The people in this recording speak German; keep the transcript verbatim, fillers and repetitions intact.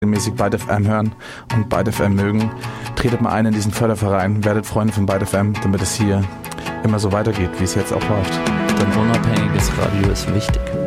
regelmäßig Byte F M hören und Byte F M mögen, tretet mal ein in diesen Förderverein, werdet Freunde von Byte F M, damit es hier immer so weitergeht, wie es jetzt auch läuft. Denn unabhängiges Radio ist wichtig.